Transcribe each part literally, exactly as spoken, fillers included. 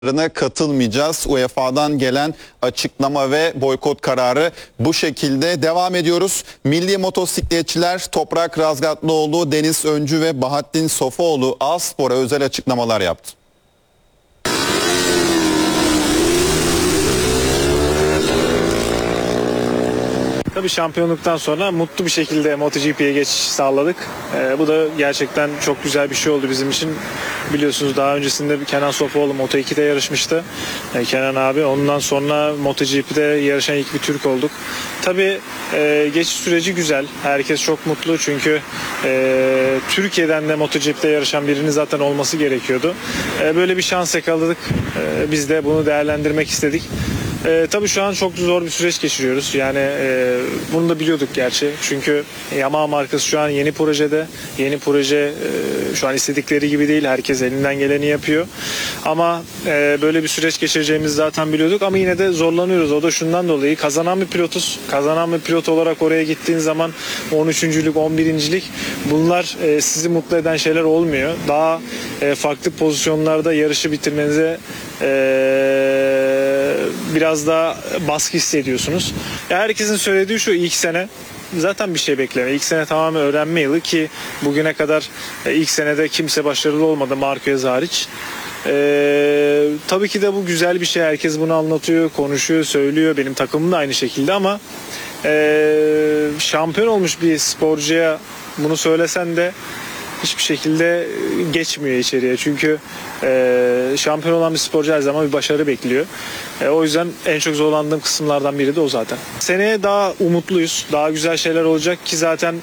katılmayacağız. U E F A'dan gelen açıklama ve boykot kararı bu şekilde. Devam ediyoruz. Milli motosikletçiler Toprak Razgatlıoğlu, Deniz Öncü ve Bahattin Sofuoğlu A-Spor'a özel açıklamalar yaptı. Tabii şampiyonluktan sonra mutlu bir şekilde MotoGP'ye geçiş sağladık. Ee, bu da gerçekten çok güzel bir şey oldu bizim için. Biliyorsunuz daha öncesinde Kenan Sofuoğlu Moto iki'de yarışmıştı. Ee, Kenan abi. Ondan sonra MotoGP'de yarışan ilk bir Türk olduk. Tabii e, geçiş süreci güzel. Herkes çok mutlu çünkü e, Türkiye'den de MotoGP'de yarışan birinin zaten olması gerekiyordu. E, böyle bir şans yakaladık. E, biz de bunu değerlendirmek istedik. E, tabii şu an çok zor bir süreç geçiriyoruz. Yani e, bunu da biliyorduk gerçi. Çünkü Yamaha markası şu an yeni projede. Yeni proje e, şu an istedikleri gibi değil. Herkes elinden geleni yapıyor. Ama e, böyle bir süreç geçireceğimizi zaten biliyorduk. Ama yine de zorlanıyoruz. O da şundan dolayı. Kazanan bir pilotuz. Kazanan bir pilot olarak oraya gittiğin zaman on üçüncülük, on birincilik bunlar e, sizi mutlu eden şeyler olmuyor. Daha e, farklı pozisyonlarda yarışı bitirmenize Ee, biraz daha baskı hissediyorsunuz. Herkesin söylediği şu: ilk sene zaten bir şey bekleme. İlk sene tamamen öğrenme yılı ki bugüne kadar ilk senede kimse başarılı olmadı, Marquez hariç. Ee, tabii ki de bu güzel bir şey. Herkes bunu anlatıyor, konuşuyor, söylüyor. Benim takımım da aynı şekilde ama ee, şampiyon olmuş bir sporcuya bunu söylesen de hiçbir şekilde geçmiyor içeriye. Çünkü e, şampiyon olan bir sporcu her zaman bir başarı bekliyor. E, o yüzden en çok zorlandığım kısımlardan biri de o zaten. Seneye daha umutluyuz. Daha güzel şeyler olacak ki zaten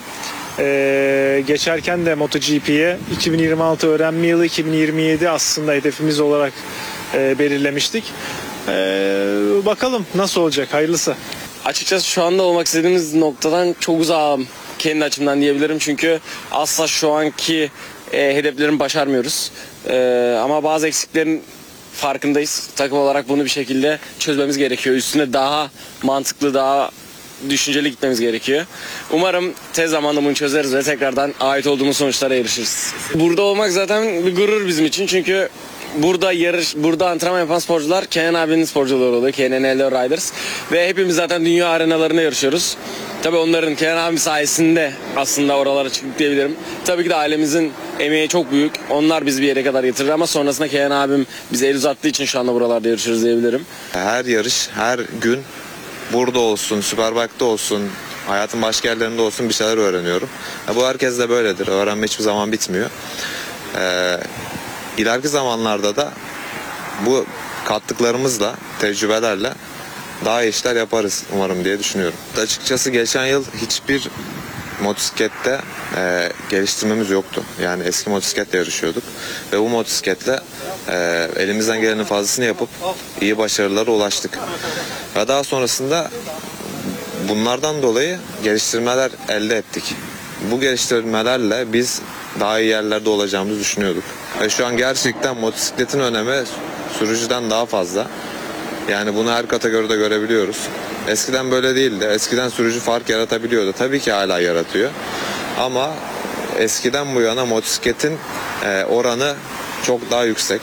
e, geçerken de MotoGP'ye iki bin yirmi altı öğrenme yılı, iki bin yirmi yedi aslında hedefimiz olarak e, belirlemiştik. E, bakalım nasıl olacak, hayırlısı. Açıkçası şu anda olmak istediğimiz noktadan çok uzağım. Kendi açımdan diyebilirim çünkü asla şu anki e, hedeflerimi başarmıyoruz. E, ama bazı eksiklerin farkındayız. Takım olarak bunu bir şekilde çözmemiz gerekiyor. Üstüne daha mantıklı, daha düşünceli gitmemiz gerekiyor. Umarım tez zamanda bunu çözeriz ve tekrardan ait olduğumuz sonuçlara erişiriz. Burada olmak zaten bir gurur bizim için çünkü burada yarış, burada antrenman yapan sporcular Kenan abinin sporcuları oluyor. K N N L Riders. Ve hepimiz zaten dünya arenalarında yarışıyoruz. Tabii onların, Kenan abi sayesinde aslında oralara çıktık diyebilirim. Tabii ki de ailemizin emeği çok büyük. Onlar bizi bir yere kadar getirir ama sonrasında Kenan abim bize el uzattığı için şu anda buralarda yarışıyoruz diyebilirim. Her yarış, her gün burada olsun, Superbike'da olsun, hayatın başka yerlerinde olsun bir şeyler öğreniyorum. Bu herkes de böyledir. Öğrenme hiçbir zaman bitmiyor. Ee, İleriki zamanlarda da bu kattıklarımızla, tecrübelerle daha iyi işler yaparız umarım diye düşünüyorum. Açıkçası geçen yıl hiçbir motosiklette e, geliştirmemiz yoktu. Yani eski motosikletle yarışıyorduk. Ve bu motosikletle e, elimizden gelenin fazlasını yapıp iyi başarılara ulaştık. Ve daha sonrasında bunlardan dolayı geliştirmeler elde ettik. Bu geliştirmelerle biz daha iyi yerlerde olacağımızı düşünüyorduk. Ve şu an gerçekten motosikletin önemi sürücüden daha fazla. Yani bunu her kategoride görebiliyoruz. Eskiden böyle değildi. Eskiden sürücü fark yaratabiliyordu. Tabii ki hala yaratıyor. Ama eskiden bu yana motosikletin e, oranı çok daha yüksek.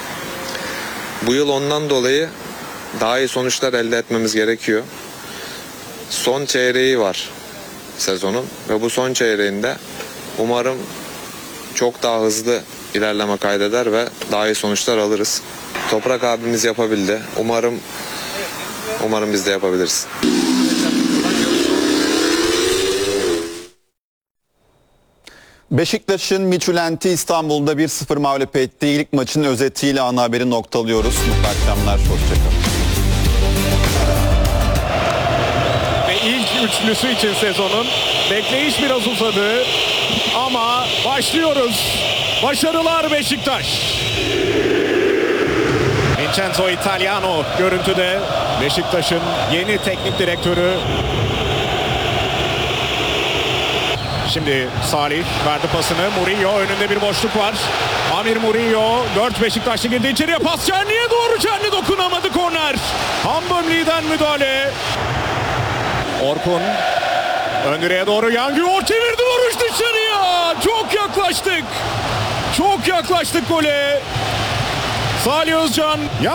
Bu yıl ondan dolayı daha iyi sonuçlar elde etmemiz gerekiyor. Son çeyreği var sezonun ve bu son çeyreğinde umarım çok daha hızlı ilerleme kaydeder ve daha iyi sonuçlar alırız. Toprak abimiz yapabildi. Umarım umarım biz de yapabiliriz. Beşiktaş'ın Midtjylland'i İstanbul'da bir sıfır mağlup ettiği ilk maçın özetiyle ana haberi noktalıyoruz. Mutlu akşamlar, hoşçakalın. Ve ilk üçlüsü için sezonun bekleyiş biraz uzadı ama başlıyoruz. Başarılar Beşiktaş. Vincenzo Italiano görüntüde, Beşiktaş'ın yeni teknik direktörü. Şimdi Salih verdi pasını. Mourinho önünde bir boşluk var. Amir Mourinho, dört Beşiktaşlı girdi içeriye, pas Çerni'ye doğru. Çerni dokunamadı, korner. Hambömli'den müdahale. Orkun ön direğe doğru, Yangıyor çevirdi, vuruş dışarıya. Çok yaklaştık. Çok yaklaştık gole. Salih Özcan